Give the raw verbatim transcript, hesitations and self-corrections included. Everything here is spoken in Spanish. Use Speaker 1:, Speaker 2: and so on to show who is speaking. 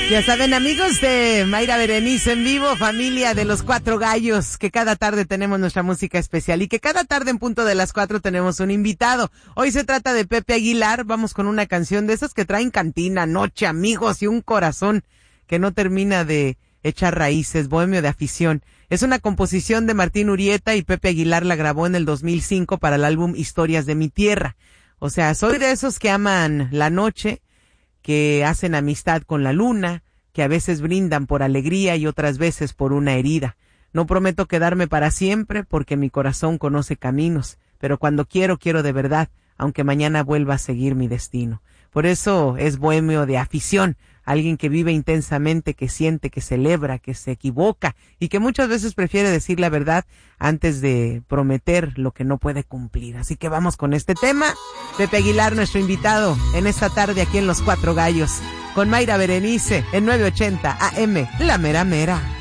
Speaker 1: Ya saben, amigos de Mayra Berenice en vivo, familia de los Cuatro Gallos, que cada tarde tenemos nuestra música especial y que cada tarde en punto de las cuatro tenemos un invitado. Hoy se trata de Pepe Aguilar. Vamos con una canción de esas que traen cantina, noche, amigos y un corazón que no termina de echar raíces, bohemio de afición. Es una composición de Martín Urieta y Pepe Aguilar la grabó en el dos mil cinco para el álbum Historias de mi Tierra. O sea, soy de esos que aman la noche, que hacen amistad con la luna, que a veces brindan por alegría y otras veces por una herida. No prometo quedarme para siempre porque mi corazón conoce caminos, pero cuando quiero, quiero de verdad, aunque mañana vuelva a seguir mi destino. Por eso es bohemio de afición, alguien que vive intensamente, que siente, que celebra, que se equivoca y que muchas veces prefiere decir la verdad antes de prometer lo que no puede cumplir. Así que vamos con este tema. Pepe Aguilar, nuestro invitado en esta tarde aquí en Los Cuatro Gallos, con Mayra Berenice en nueve ochenta A M, La Mera Mera.